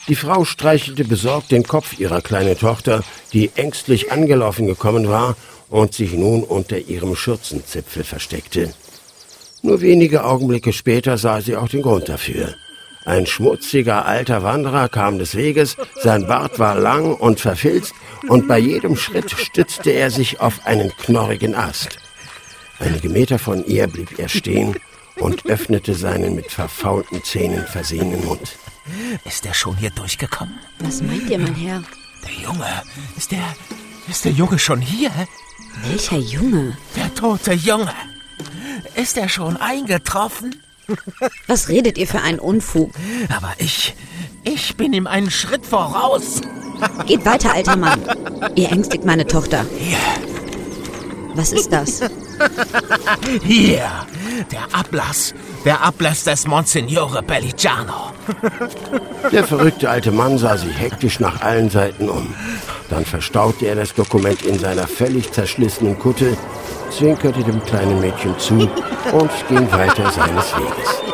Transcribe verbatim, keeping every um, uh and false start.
Die Frau streichelte besorgt den Kopf ihrer kleinen Tochter, die ängstlich angelaufen gekommen war und sich nun unter ihrem Schürzenzipfel versteckte. Nur wenige Augenblicke später sah sie auch den Grund dafür. Ein schmutziger alter Wanderer kam des Weges, sein Bart war lang und verfilzt und bei jedem Schritt stützte er sich auf einen knorrigen Ast. Einige Meter von ihr blieb er stehen und öffnete seinen mit verfaulten Zähnen versehenen Mund. Ist er schon hier durchgekommen? Was meint ihr, mein Herr? Der Junge, ist der, ist der Junge schon hier? Welcher Junge? Der tote Junge. Ist er schon eingetroffen? Was redet ihr für einen Unfug? Aber ich, ich bin ihm einen Schritt voraus. Geht weiter, alter Mann. Ihr ängstigt meine Tochter. Hier. Was ist das? Hier, der Ablass, der Ablass des Monsignore Belligiano. Der verrückte alte Mann sah sich hektisch nach allen Seiten um. Dann verstaute er das Dokument in seiner völlig zerschlissenen Kutte, zwinkerte dem kleinen Mädchen zu und ging weiter seines Weges.